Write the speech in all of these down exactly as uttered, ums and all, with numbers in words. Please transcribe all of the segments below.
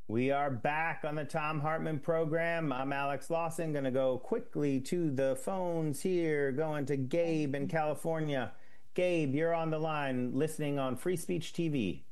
We are back on the Thom Hartmann program. I'm Alex Lawson. Going to go quickly to the phones here, going to Gabe in California. Gabe, you're on the line listening on Free Speech T V.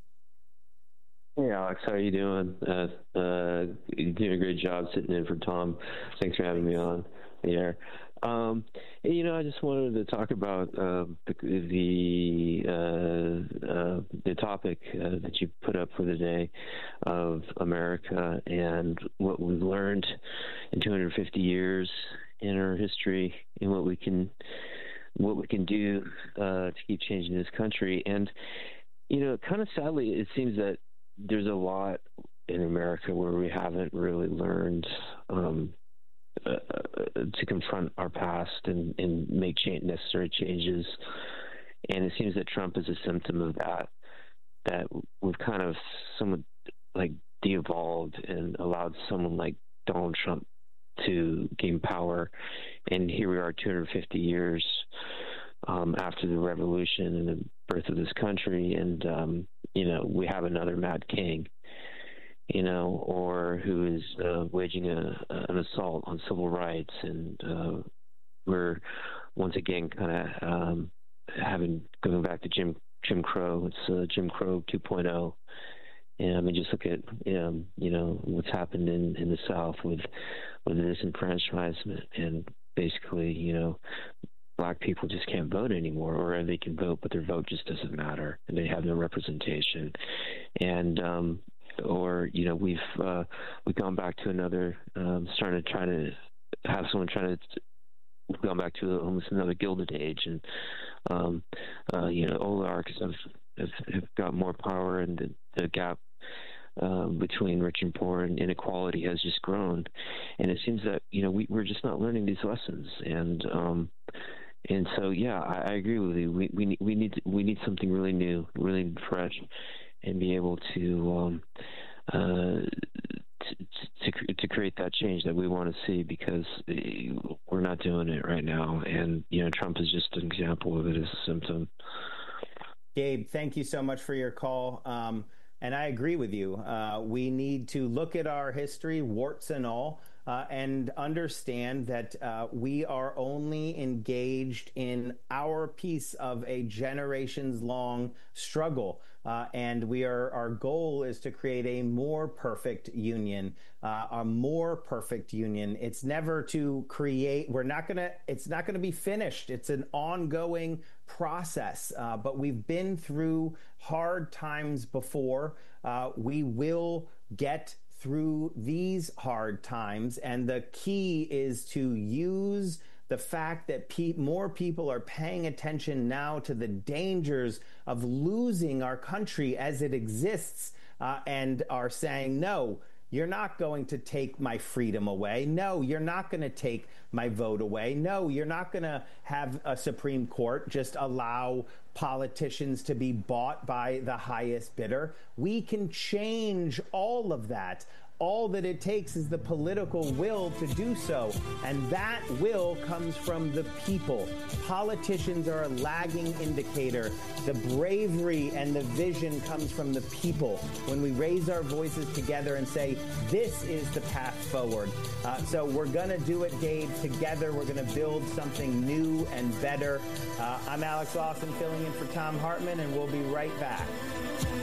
Hey Alex, how are you doing? Uh, uh, you're doing a great job sitting in for Tom. Thanks for having me on the air. Um, and, you know, I just wanted to talk about uh, the the, uh, uh, the topic uh, that you put up for the day of America and what we've learned in two hundred fifty years in our history and what we can what we can do uh, to keep changing this country. And you know, kind of sadly, it seems that there's a lot in America where we haven't really learned um, uh, to confront our past and, and make change, necessary changes. And it seems that Trump is a symptom of that, that we've kind of somewhat like de-evolved and allowed someone like Donald Trump to gain power. And here we are two hundred fifty years um, after the revolution and the birth of this country. And, um, you know, we have another mad king, you know, or who is uh, waging a, an assault on civil rights. And uh, we're once again kind of um, having, going back to Jim, Jim Crow. It's uh, Jim Crow two point oh. And I mean, just look at, um, you know, what's happened in, in the South with, with the disenfranchisement and basically, you know, black people just can't vote anymore, or they can vote, but their vote just doesn't matter, and they have no representation. And um, or you know, we've uh, we've gone back to another, um, starting to try to have someone trying to. We've gone back to almost another Gilded Age, and um, uh, you know, oligarchs have, have have got more power, and the, the gap um, between rich and poor and inequality has just grown. And it seems that you know we, we're just not learning these lessons, and um, and so yeah, I, I agree with you. We we need we need we need something really new, really fresh, and be able to. Um, uh, To, to, to create that change that we want to see, because we're not doing it right now. And, you know, Trump is just an example of it as a symptom. Gabe, thank you so much for your call. Um, and I agree with you. Uh, we need to look at our history, warts and all, uh, and understand that uh, we are only engaged in our piece of a generations long struggle. Uh, and we are, our goal is to create a more perfect union, uh, a more perfect union. It's never to create, we're not going to, it's not going to be finished. It's an ongoing process. Uh, but we've been through hard times before. Uh, we will get through these hard times. And the key is to use the fact that pe- more people are paying attention now to the dangers of losing our country as it exists, uh, and are saying, no, you're not going to take my freedom away. No, you're not going to take my vote away. No, you're not going to have a Supreme Court just allow politicians to be bought by the highest bidder. We can change all of that. All that it takes is the political will to do so. And that will comes from the people. Politicians are a lagging indicator. The bravery and the vision comes from the people. When we raise our voices together and say, this is the path forward. Uh, so we're going to do it, Gabe. Together, we're going to build something new and better. Uh, I'm Alex Lawson, filling in for Thom Hartmann, and we'll be right back.